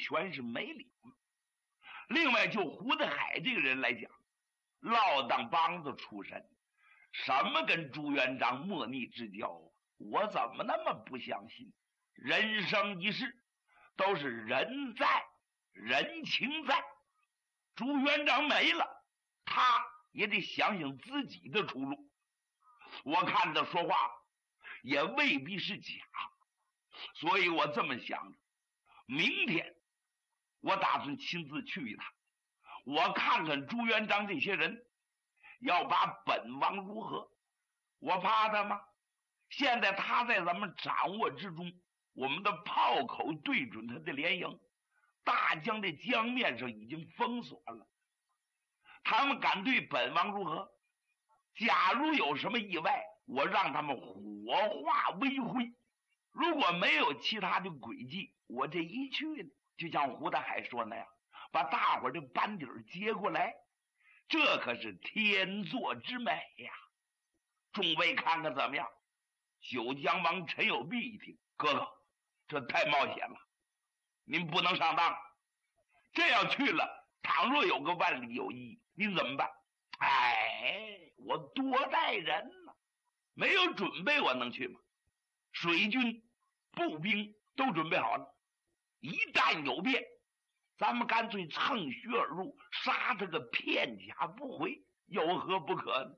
全是没理。另外就胡德海这个人来讲，老当帮子出身，什么跟朱元璋莫逆之交，我怎么那么不相信？人生一世都是人在人情在，朱元璋没了，他也得想想自己的出路。我看他说话也未必是假，所以我这么想着，明天我打算亲自去一趟，我看看朱元璋这些人要把本王如何。我怕他吗？现在他在咱们掌握之中，我们的炮口对准他的连营，大江的江面上已经封锁了，他们敢对本王如何？假如有什么意外，我让他们火化微灰。如果没有其他的诡计，我这一去呢，就像胡大海说那样，把大伙的班底接过来，这可是天作之美呀！众位看看怎么样？九江王陈有弼一听，哥哥，这太冒险了，您不能上当。这要去了，倘若有个万里有一，您怎么办？哎，我多带人呢，没有准备我能去吗？水军步兵都准备好了，一旦有变，咱们干脆乘虚而入，杀他个片甲不回，有何不可呢？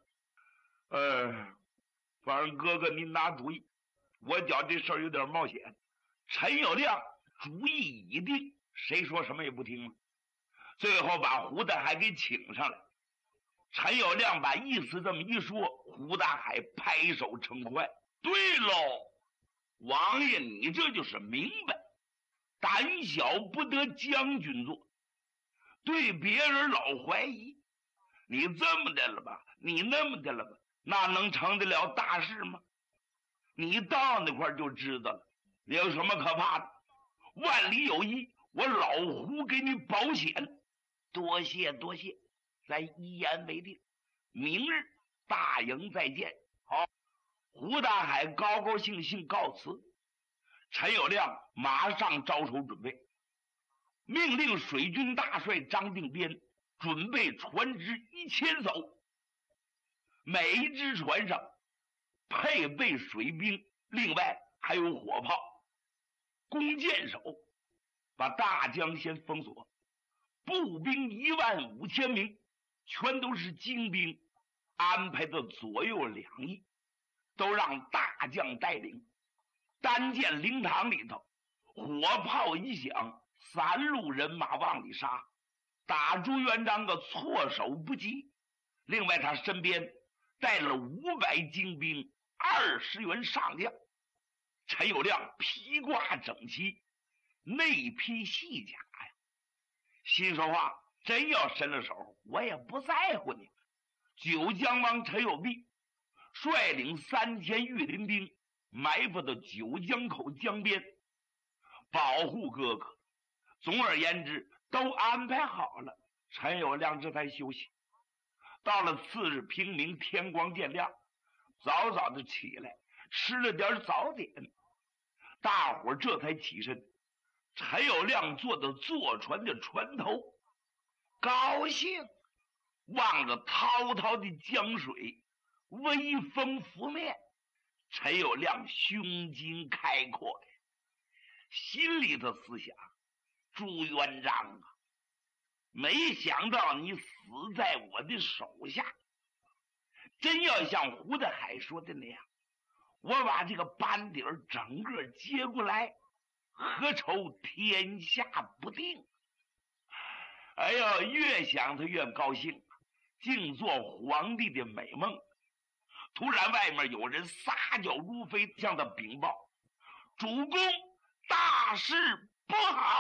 反正哥哥您拿主意，我觉这事儿有点冒险。陈友谅主意已定，谁说什么也不听了。最后把胡大海给请上来，陈友谅把意思这么一说，胡大海拍手称快。对喽，王爷你这就是明白，胆小不得将军做，对别人老怀疑，你这么的了吧，你那么的了吧，那能成得了大事吗？你到那块就知道了，你有什么可怕的？万里有一，我老胡给你保险。多谢多谢，咱一言为定，明日大营再见。好，胡大海高高兴兴告辞。陈友谅马上招手准备，命令水军大帅张定边准备船只1000艘，每一只船上配备水兵，另外还有火炮、弓箭手，把大江先封锁。步兵15000名，全都是精兵，安排的左右2翼，都让大将带领。单见灵堂里头，火炮一响，3路人马往里杀，打朱元璋个措手不及。另外他身边带了500精兵，20员上将。陈友谅披挂整齐，内披细甲呀。心说话，真要伸了手，我也不在乎你。九江王陈有弼率领3000御林兵埋伏到九江口江边，保护哥哥。总而言之，都安排好了。陈友谅这才休息。到了次日平明，天光渐亮，早早的起来，吃了点早点，大伙这才起身。陈友谅坐在坐船的船头，高兴，望着滔滔的江水，微风拂面，陈友谅胸襟开阔呀，心里的思想：朱元璋啊，没想到你死在我的手下。真要像胡大海说的那样，我把这个班底整个接过来，何愁天下不定？哎呀，越想他越高兴，竟做皇帝的美梦。突然外面有人撒脚如飞，向他禀报：主公，大事不好！